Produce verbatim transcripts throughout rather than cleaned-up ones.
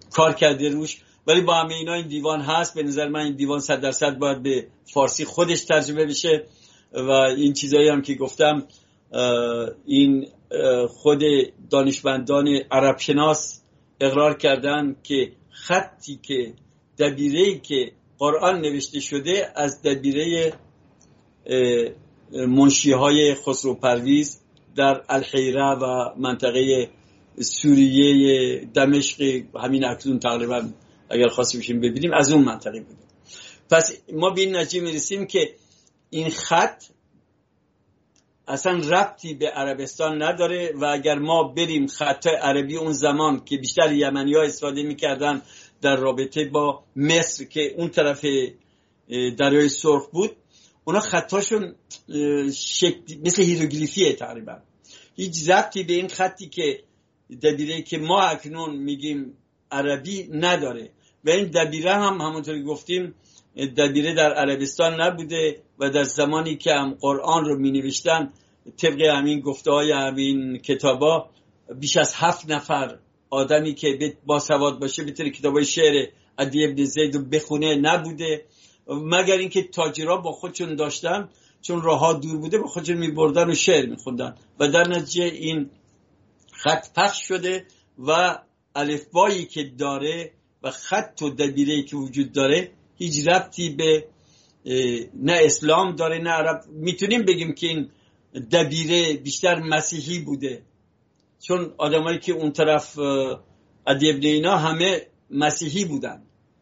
کار کرده روش، ولی با همه اینا این دیوان هست. به نظر من این دیوان صد درصد باید به فارسی خودش ترجمه بشه و این چیزایی هم که گفتم این خود دانشمندان عرب شناس اقرار کردن که خطی که دبیره‌ای که قرآن نوشته شده از دبیره منشی‌های خسرو پرویز در الحیره و منطقه سوریه دمشق، همین اکنون تقریبا اگر خواستیم بشیم ببینیم از اون منطقه بوده. پس ما به این نتیجه میرسیم که این خط اصلا ربطی به عربستان نداره و اگر ما بریم خط عربی اون زمان که بیشتر یمنی‌ها استفاده می‌کردن در رابطه با مصر که اون طرف دریای سرخ بود، اونا خطاشون شکل مثل هیروگلیفیه تقریبا، هیچ ربطی به این خطی که دبیره که ما اکنون میگیم عربی نداره. و این دبیره هم همونطوری گفتیم دبیره در عربستان نبوده و در زمانی که هم قرآن رو می نوشتن طبق همین گفته های همین کتابا بیش از هفت نفر آدمی که با سواد باشه بتونه کتابای شعر عدی ابن زید رو بخونه نبوده، مگر اینکه تاجرها با خودشون داشتن چون راهها دور بوده با خودشون می بردن و شعر می خوندن و در نتیجه این خط پخش شده و الفبایی که داره و خط و دبیره‌ای که وجود داره هیچ ربطی به نه اسلام داره نه عرب. میتونیم بگیم که این دبیره بیشتر مسیحی بوده چون آدمایی که اون طرف عدی ابن اینا همه مسیحی بودن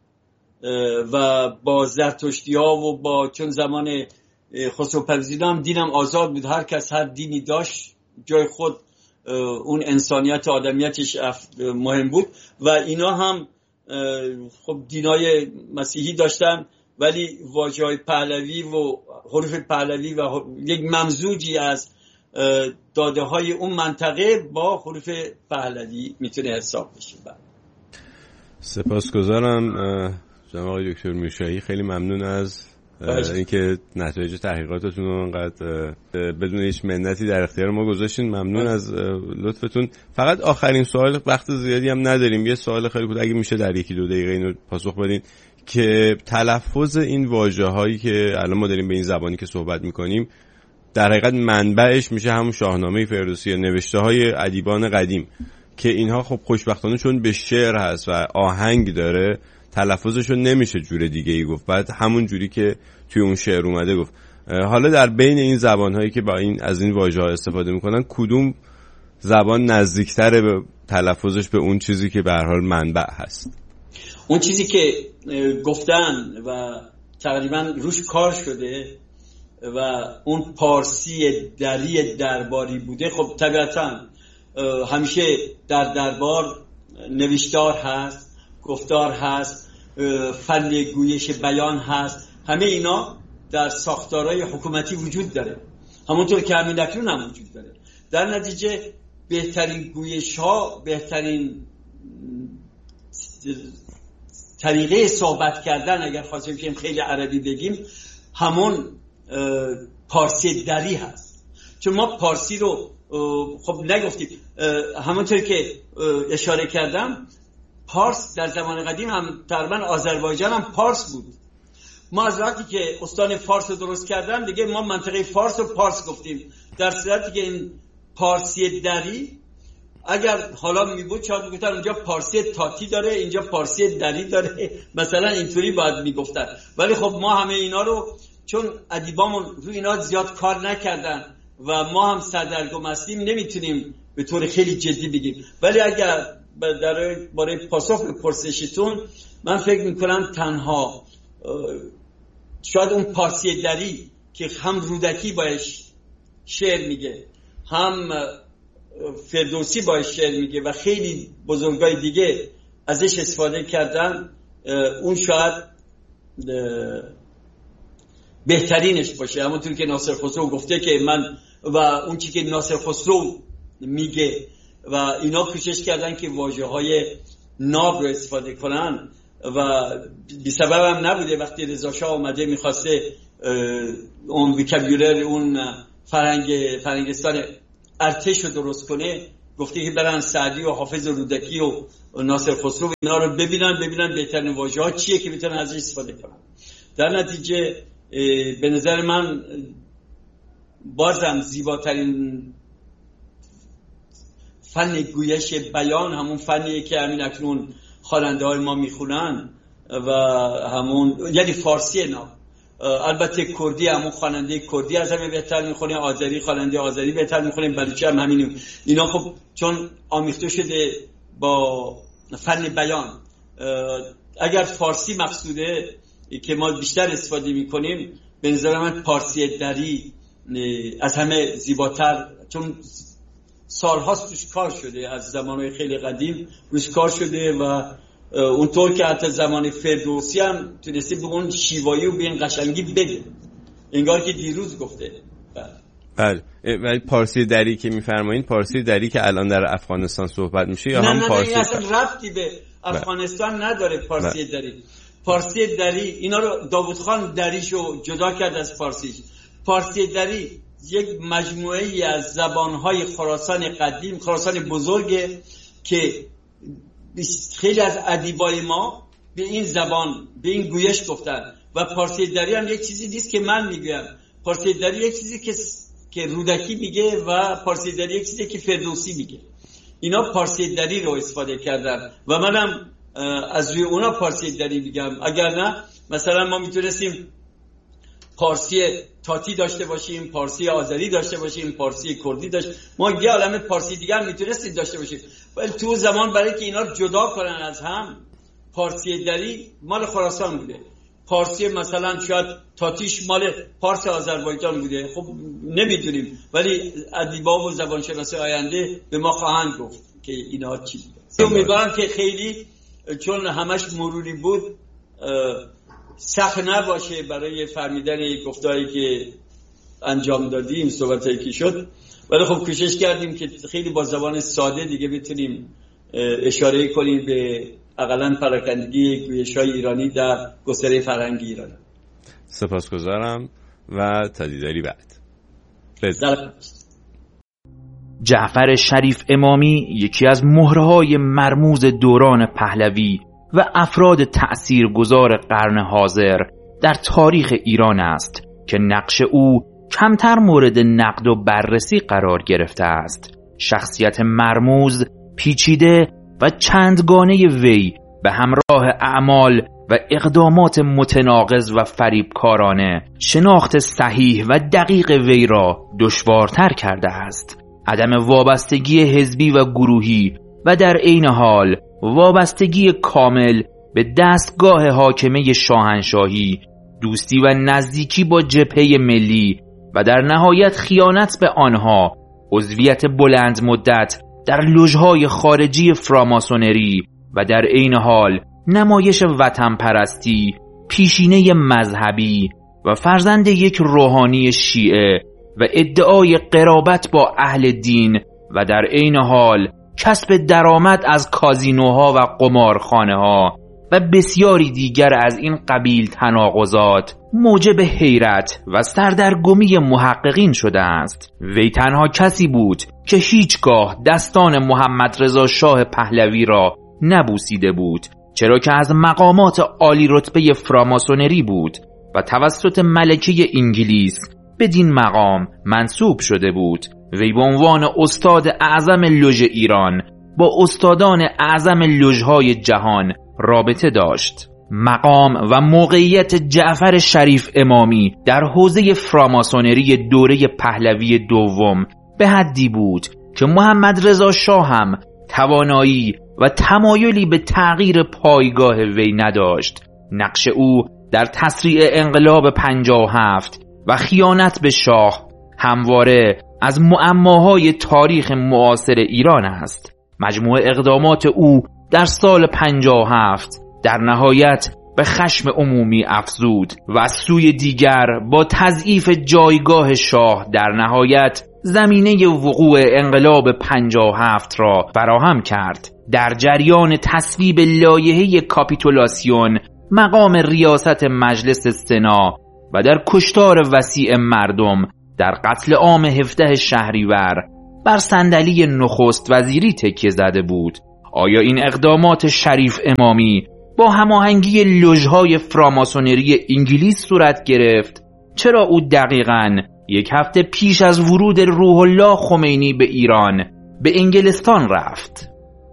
و با زرتشتی ها و با چون زمان خسرو پرویز هم دینم آزاد بود، هر کس هر دینی داشت جای خود، اون انسانیت آدمیتش مهم بود و اینا هم خب دینای مسیحی داشتن ولی واژه‌های پهلوی و حروف پهلوی و یک ممزوجی از داده های اون منطقه با حروف پهلوی میتونه حساب بشه. سپاسگزارم جناب آقای دکتر میرشاهی، خیلی ممنون از اینکه نتایج تحقیقاتتون رو انقدر بدون هیچ منتی در اختیار ما گذاشتین. ممنون از لطفتون. فقط آخرین سوال، وقت زیادی هم نداریم، یه سوال خیلی کوتاه اگه میشه در یکی دو دقیقه اینو پاسخ بدین که تلفظ این واژه‌هایی که الان ما داریم به این زبانی که صحبت می‌کنیم در حقیقت منبعش میشه همون شاهنامه فردوسی، نوشته‌های ادیبان قدیم که اینها خب خوشبختانه چون به شعر هست و آهنگ داره تلفظشو نمیشه جور دیگه ای گفت، بعد همون جوری که توی اون شعر اومده گفت. حالا در بین این زبان‌هایی که با این از این واژه‌ها استفاده میکنن کدوم زبان نزدیک‌تره به تلفظش به اون چیزی که به هر حال منبع هست؟ اون چیزی که گفتن و تقریبا روش کار شده و اون پارسی دری درباری بوده، خب طبیعتا همیشه در دربار نوشتار هست، گفتار هست، فن گویش بیان هست، همه اینا در ساختارهای حکومتی وجود داره، همونطور که همین اکنون هم وجود داره. در نتیجه بهترین گویش ها، بهترین طریقه صحبت کردن اگر خواستیم که خیلی عربی بگیم همون پارسی دری هست. چون ما پارسی رو خب نگفتیم، همونطور که اشاره کردم پارس در زمان قدیم هم تقریبا آذربایجان هم پارس بود. ما از وقتی که استان فارس رو درست کردن دیگه ما منطقه فارس رو پارس گفتیم، در صورتی که این پارسی دری اگر حالا می بود شاید میگفتن اونجا پارسی تاتی داره اینجا پارسی دری داره، مثلا اینطوری باید میگفتن. ولی خب ما همه اینا رو چون ادیبامون روی اینا زیاد کار نکردن و ما هم سردرگم هستیم نمیتونیم به طور خیلی جدی بگیم. ولی اگر در برای پاسخ به پرسشتون من فکر میکنم تنها شاید اون پارسی دری که هم رودکی باش شعر میگه، هم فردوسی باش شعر میگه و خیلی بزرگای دیگه ازش استفاده کردن، اون شاید بهترینش باشه. همونطور که ناصر خسرو گفته که من و اون چی که ناصر خسرو میگه و اینا کوشش کردن که واژه‌های ناب رو استفاده کنن و بی سبب هم نبوده. وقتی رضا شاه اومده میخواسته اون وکابولر اون فرنگ فرنگستان ارتش رو درست کنه، گفته که برن سعدی و حافظ رودکی و ناصر خسرو اینا رو ببینن ببینن بهترین واژه‌ها چیه که بتونن ازش استفاده کنن. در نتیجه به نظر من بازم زیباترین فن گویش بیان همون فنیه که همین اکنون خواننده های ما میخونن و همون یعنی فارسی اینا. البته کردی همون خواننده کردی از همه بهتر میخونه، آذری خواننده آذری بهتر میخونه، بلوچی هم همین. اینا خب چون آمیخته شده با فن بیان. اگر فارسی مقصوده که ما بیشتر استفاده میکنیم، به نظر من پارسی دری از همه زیباتر، چون سالهاست توش کار شده، از زمانهای خیلی قدیم روش کار شده و اونطور که حتی زمان فردوسی هم تونسته به اون شیوایی و به این قشنگی بگه، انگار که دیروز گفته. بله. ولی پارسی دری که میفرمایین پارسی دری که الان در افغانستان صحبت میشه یا نه هم نه پارسی؟ نه اصلا ربطی به افغانستان نداره پارسی بله. دری پارسی دری اینا رو داوود خان دریشو جدا کرد از فارسیش. پارسی دری یک مجموعه ای از زبانهای خراسان قدیم، خراسان بزرگه که خیلی از ادیبای ما به این زبان به این گویش گفتن و پارسی دری هم یک چیزی نیست که من میگم. پارسی دری یک چیزی که که رودکی میگه و پارسی دری یک چیزی که فردوسی میگه. اینا پارسی دری رو استفاده کردن و منم از روی اونا پارسی دری میگم. اگر نه مثلا ما میتونستیم پارسی تاتی داشته باشیم، پارسی آذری داشته باشیم، پارسی کردی داشت، ما یه عالمه پارسی دیگه هم میتونستیم داشته باشیم. ولی تو زمان برای که اینا رو جدا کنن از هم، پارسی دری مال خراسان بوده، پارسی مثلا شاید تاتیش مال پارس آذربایجان بوده. خب نمیدونیم، ولی ادیبا و زبانشناسی آینده به ما خواهند گفت که اینا چی بوده. امیدوارم که خیلی چون همش مروری بود سخت نباشه برای فهمیدن گفتاری که انجام دادیم، صحبتایی که شد. ولی خب کوشش کردیم که خیلی با زبان ساده دیگه بتونیم اشاره کنیم به اقلن پراکندگی گویش‌های ایرانی در گستره فرهنگی ایران. سپاسگزارم و تا دیداری بعد. جعفر شریف امامی یکی از مهره‌های مرموز دوران پهلوی و افراد تأثیرگذار قرن حاضر در تاریخ ایران است که نقش او کمتر مورد نقد و بررسی قرار گرفته است. شخصیت مرموز، پیچیده و چندگانه وی به همراه اعمال و اقدامات متناقض و فریبکارانه شناخت صحیح و دقیق وی را دشوارتر کرده است. عدم وابستگی حزبی و گروهی و در عین حال وابستگی کامل به دستگاه حاکمه شاهنشاهی، دوستی و نزدیکی با جبهه ملی و در نهایت خیانت به آنها، عضویت بلند مدت در لوژهای خارجی فراماسونری و در عین حال نمایش وطن پرستی، پیشینه مذهبی و فرزند یک روحانی شیعه و ادعای قرابت با اهل دین و در عین حال کسب درآمد از کازینوها و قمارخانه‌ها و بسیاری دیگر از این قبیل تناقضات موجب حیرت و سردرگمی محققین شده است. وی تنها کسی بود که هیچگاه دستان محمد رضا شاه پهلوی را نبوسیده بود، چرا که از مقامات عالی رتبه فراماسونری بود و توسط ملکه انگلیس بدین مقام منصوب شده بود. وی به عنوان استاد اعظم لوژ ایران با استادان اعظم لوژهای جهان رابطه داشت. مقام و موقعیت جعفر شریف امامی در حوزه فراماسونری دوره پهلوی دوم به حدی بود که محمد رضا شاه هم توانایی و تمایلی به تغییر پایگاه وی نداشت. نقش او در تسریع انقلاب پنجاه و هفت و خیانت به شاه همواره از معماهای تاریخ معاصر ایران است. مجموع اقدامات او در سال پنجاه و هفت در نهایت به خشم عمومی افزود و از سوی دیگر با تضعیف جایگاه شاه در نهایت زمینه وقوع انقلاب پنجاه و هفت را فراهم کرد. در جریان تصویب لایحه کاپیتولاسیون مقام ریاست مجلس سنا و در کشتار وسیع مردم در قتل عام هفده شهریور بر صندلی نخست وزیری تکیه زده بود. آیا این اقدامات شریف امامی با هماهنگی لژهای فراماسونری انگلیس صورت گرفت؟ چرا او دقیقاً یک هفته پیش از ورود روح الله خمینی به ایران به انگلستان رفت؟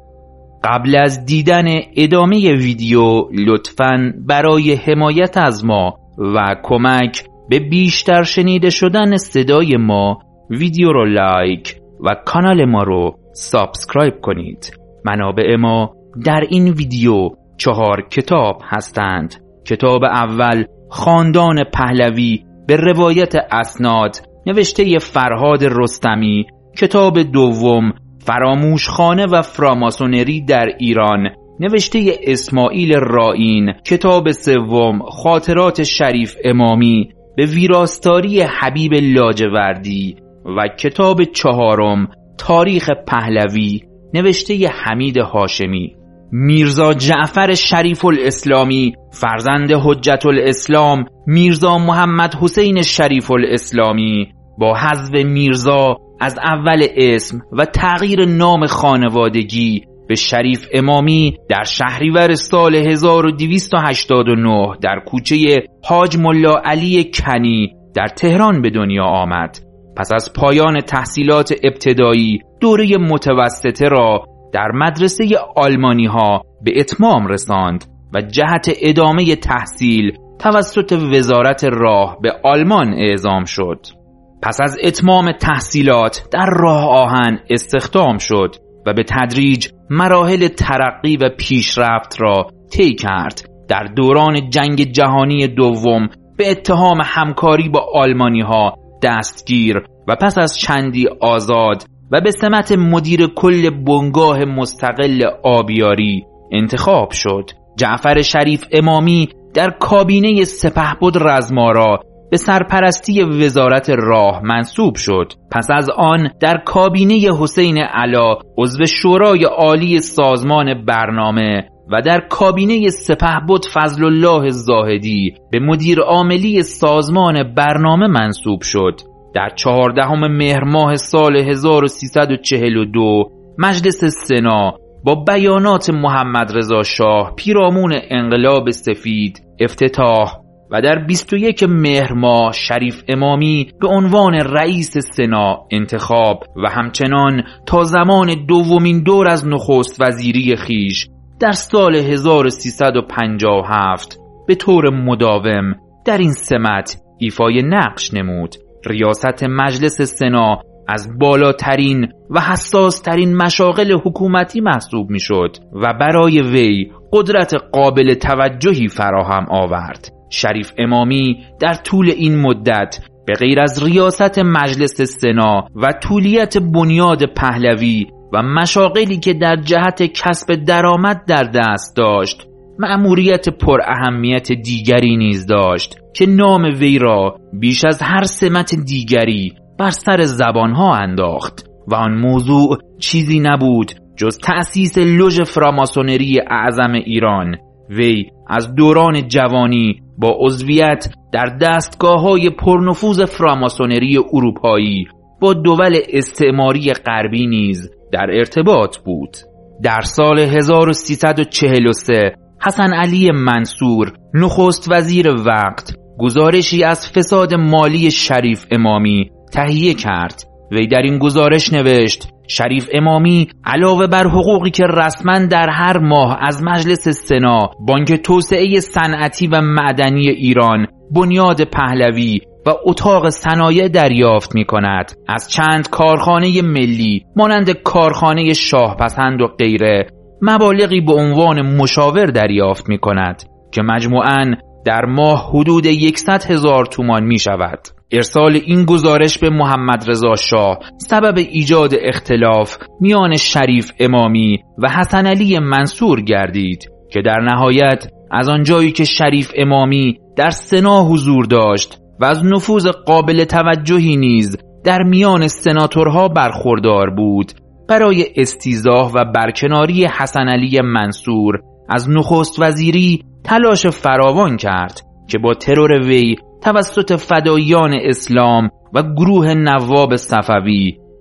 قبل از دیدن ادامه ویدیو لطفاً برای حمایت از ما و کمک به بیشتر شنیده شدن صدای ما ویدیو رو لایک و کانال ما رو سابسکرایب کنید. منابع ما در این ویدیو چهار کتاب هستند. کتاب اول خاندان پهلوی به روایت اسناد نوشته فرهاد رستمی. کتاب دوم فراموشخانه و فراماسونری در ایران نوشته اسماعیل رائین. کتاب سوم خاطرات شریف امامی به ویراستاری حبیب لاجوردی و کتاب چهارم تاریخ پهلوی نوشته حمید هاشمی. میرزا جعفر شریف الاسلامی فرزند حجت الاسلام میرزا محمد حسین شریف الاسلامی با حذف میرزا از اول اسم و تغییر نام خانوادگی به شریف امامی در شهریور سال هزار و دویست و هشتاد و نه در کوچه حاج ملا علی کنی در تهران به دنیا آمد. پس از پایان تحصیلات ابتدایی دوره متوسطه را در مدرسه آلمانی ها به اتمام رساند و جهت ادامه تحصیل توسط وزارت راه به آلمان اعزام شد. پس از اتمام تحصیلات در راه آهن استخدام شد و به تدریج مراحل ترقی و پیشرفت را طی کرد. در دوران جنگ جهانی دوم به اتهام همکاری با آلمانی ها دستگیر و پس از چندی آزاد و به سمت مدیر کل بنگاه مستقل آبیاری انتخاب شد. جعفر شریف امامی در کابینه سپهبد رزمارا به سرپرستی وزارت راه منصوب شد. پس از آن در کابینه حسین علا عضو شورای عالی سازمان برنامه و در کابینه سپهبد فضل الله زاهدی به مدیر عاملی سازمان برنامه منصوب شد. در چهاردهم مهر ماه سال هزار و سیصد و چهل و دو مجلس سنا با بیانات محمد رضا شاه پیرامون انقلاب سفید افتتاح و در بیست و یک مهر ماه شریف امامی به عنوان رئیس سنا انتخاب و همچنان تا زمان دومین دور از نخست وزیری خیش در سال هزار و سیصد و پنجاه و هفت به طور مداوم در این سمت ایفای نقش نمود. ریاست مجلس سنا از بالاترین و حساسترین مشاغل حکومتی محسوب می شد و برای وی قدرت قابل توجهی فراهم آورد. شریف امامی در طول این مدت به غیر از ریاست مجلس سنا و طولیت بنیاد پهلوی و مشاغلی که در جهت کسب درآمد در دست داشت، مأموریت پر اهمیت دیگری نیز داشت که نام وی را بیش از هر سمت دیگری بر سر زبانها انداخت و آن موضوع چیزی نبود جز تأسیس لژ فراماسونری اعظم ایران. وی از دوران جوانی با عضویت در دستگاه‌های پرنفوذ فراماسونری اروپایی با دول استعماری غربی نیز در ارتباط بود. در سال هزار و سیصد و چهل و سه حسن علی منصور نخست وزیر وقت گزارشی از فساد مالی شریف امامی تهیه کرد. وی در این گزارش نوشت: شریف امامی علاوه بر حقوقی که رسما در هر ماه از مجلس سنا، بانک توسعه صنعتی و معدنی ایران، بنیاد پهلوی و اتاق صنایع دریافت می کند، از چند کارخانه ملی مانند کارخانه شاهپسند و غیره مبالغی به عنوان مشاور دریافت می کند که مجموعاً در ماه حدود صد هزار تومان می شود. ارسال این گزارش به محمد رضا شاه سبب ایجاد اختلاف میان شریف امامی و حسن علی منصور گردید که در نهایت از آنجایی که شریف امامی در سنا حضور داشت و از نفوذ قابل توجهی نیز در میان سناتورها برخوردار بود، برای استیضاح و برکناری حسن علی منصور از نخست وزیری تلاش فراوان کرد که با ترور وی توسط فداییان اسلام و گروه نواب صفوی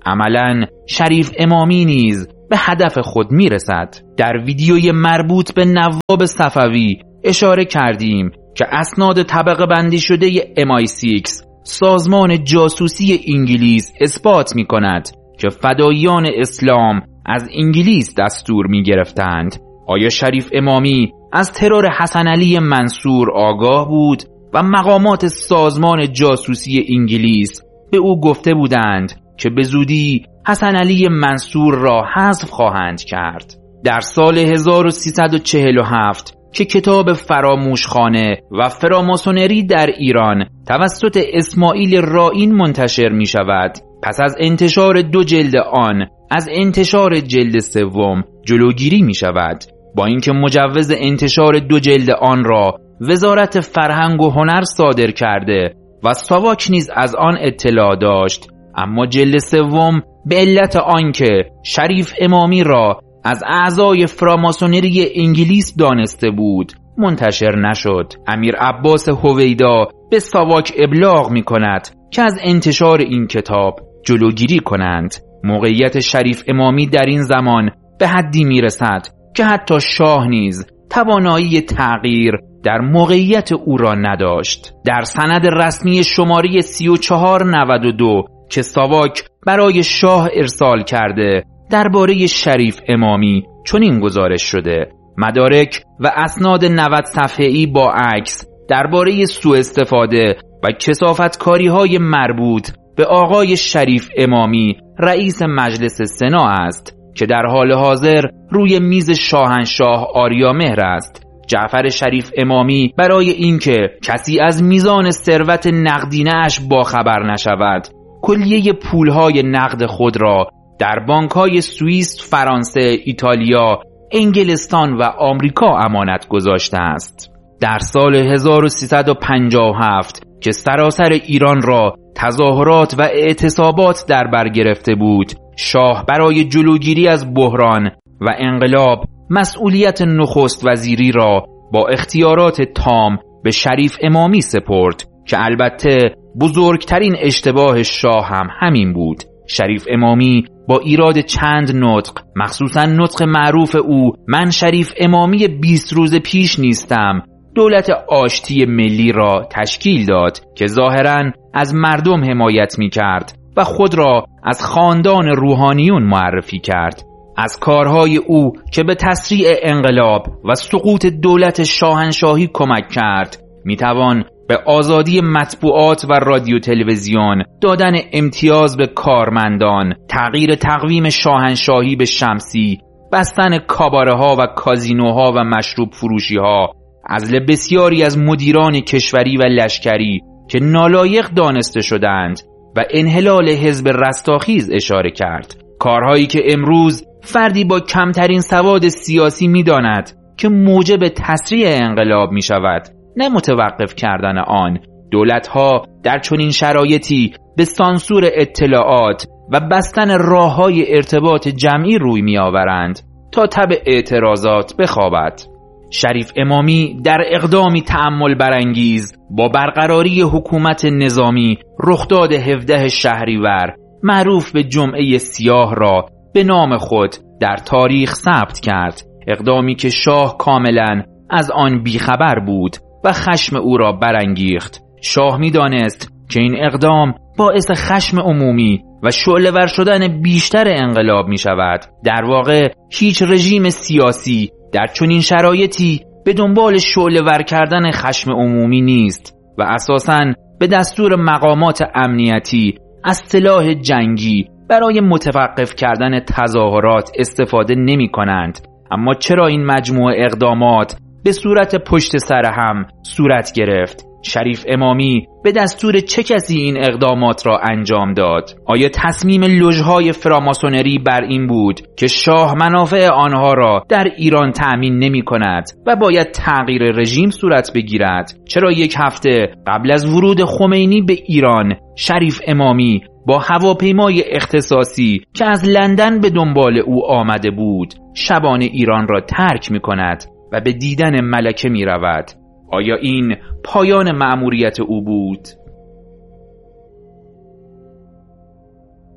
عملاً شریف امامی نیز به هدف خود میرسد. در ویدیوی مربوط به نواب صفوی اشاره کردیم که اسناد طبقه بندی شده ام آی سیکس سازمان جاسوسی انگلیس اثبات می کند که فداییان اسلام از انگلیس دستور می گرفتند. آیا شریف امامی از ترور حسن علی منصور آگاه بود و مقامات سازمان جاسوسی انگلیس به او گفته بودند که به زودی حسن علی منصور را حذف خواهند کرد؟ در سال هزار و سیصد و چهل و هفت که کتاب فراموشخانه و فراماسونری در ایران توسط اسماعیل رائین منتشر می شود، پس از انتشار دو جلد آن از انتشار جلد سوم جلوگیری می شود. با اینکه مجوز انتشار دو جلد آن را وزارت فرهنگ و هنر صادر کرده و ساواک نیز از آن اطلاع داشت، اما جلد سوم به علت آنکه شریف امامی را از اعضای فراماسونری انگلیس دانسته بود منتشر نشد. امیر عباس هویدا به ساواک ابلاغ می کند که از انتشار این کتاب جلوگیری کنند. موقعیت شریف امامی در این زمان به حدی می رسد که حتی شاه نیز توانایی تغییر در موقعیت او را نداشت. در سند رسمی شماره سی و چهار نود و دو که ساواک برای شاه ارسال کرده درباره شریف امامی چنین گزارش شده: مدارک و اسناد نود صفحه‌ای با عکس درباره سوء استفاده و کثافتکاری‌های مربوط به آقای شریف امامی رئیس مجلس سنا است که در حال حاضر روی میز شاهنشاه آریامهر است. جعفر شریف امامی برای اینکه کسی از میزان ثروت نقدینه‌اش باخبر نشود، کلیه پولهای نقد خود را در بانک‌های سوئیس، فرانسه، ایتالیا، انگلستان و آمریکا امانت گذاشته است. در سال هزار و سیصد و پنجاه و هفت که سراسر ایران را تظاهرات و اعتصابات در بر گرفته بود، شاه برای جلوگیری از بحران و انقلاب مسئولیت نخست وزیری را با اختیارات تام به شریف امامی سپرد که البته بزرگترین اشتباه شاه هم همین بود. شریف امامی با ایراد چند نطق، مخصوصا نطق معروف او من شریف امامی بیست روز پیش نیستم، دولت آشتی ملی را تشکیل داد که ظاهراً از مردم حمایت می کرد و خود را از خاندان روحانیون معرفی کرد. از کارهای او که به تسریع انقلاب و سقوط دولت شاهنشاهی کمک کرد می توان به آزادی مطبوعات و رادیو تلویزیون، دادن امتیاز به کارمندان، تغییر تقویم شاهنشاهی به شمسی، بستن کاباره ها و کازینوها و مشروب فروشی ها، عزل بسیاری از مدیران کشوری و لشکری که نالایق دانسته شدند و انحلال حزب رستاخیز اشاره کرد. کارهایی که امروز فردی با کمترین سواد سیاسی می داند که موجب تسریع انقلاب می شود، نه متوقف کردن آن. دولتها در چنین شرایطی به سانسور اطلاعات و بستن راههای ارتباط جمعی روی می آورند تا تب اعتراضات بخوابد. شریف امامی در اقدامی تأمل برانگیز با برقراری حکومت نظامی رخداد هفدهم شهریور معروف به جمعه سیاه را به نام خود در تاریخ ثبت کرد، اقدامی که شاه کاملا از آن بیخبر بود و خشم او را برانگیخت. شاه می دانست که این اقدام باعث خشم عمومی و شعله‌ور شدن بیشتر انقلاب می شود. در واقع هیچ رژیم سیاسی در چنین شرایطی به دنبال شعله‌ور کردن خشم عمومی نیست و اساساً به دستور مقامات امنیتی از سلاح جنگی برای متوقف کردن تظاهرات استفاده نمی کنند. اما چرا این مجموعه اقدامات به صورت پشت سر هم صورت گرفت؟ شریف امامی به دستور چه کسی این اقدامات را انجام داد؟ آیا تصمیم لوژهای فراماسونری بر این بود که شاه منافع آنها را در ایران تأمین نمی کند و باید تغییر رژیم صورت بگیرد؟ چرا یک هفته قبل از ورود خمینی به ایران شریف امامی با هواپیمای اختصاصی که از لندن به دنبال او آمده بود شبانه ایران را ترک می کند و به دیدن ملکه می رود؟ آیا این پایان مأموریت او بود؟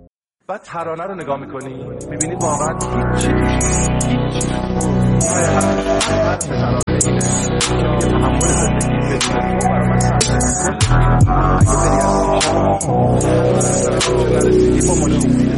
بعد ترانه رو نگاه میکنی میبینی واقعا هیچ چی هیچ هر ترانه اینه که میگه تحمل زندگی بدون تو برای من سخته. اگه بری از این شما نرسیدی با ماشین